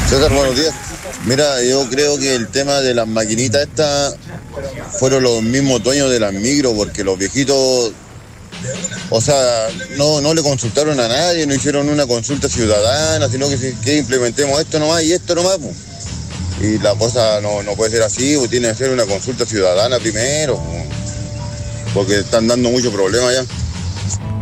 César, buenos días. Mira, yo creo que el tema de las maquinitas estas fueron los mismos dueños de las micro, porque los viejitos, o sea, no le consultaron a nadie, no hicieron una consulta ciudadana, sino que implementemos esto nomás y esto nomás, pues. Y la cosa no puede ser así, pues tiene que ser una consulta ciudadana primero, pues, porque están dando mucho problema ya.